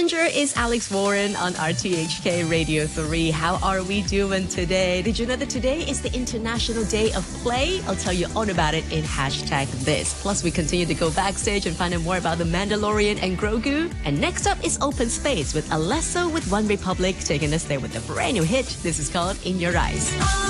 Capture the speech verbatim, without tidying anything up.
passenger is Alex Warren on R T H K Radio three. How are we doing today? Did you know that today is the International Day of Play? I'll tell you all about it in hashtag this. Plus, we continue to go backstage and find out more about The Mandalorian and Grogu. And next up is Open Space with Alesso with One Republic, taking us there with a brand new hit. This is called In Your Eyes.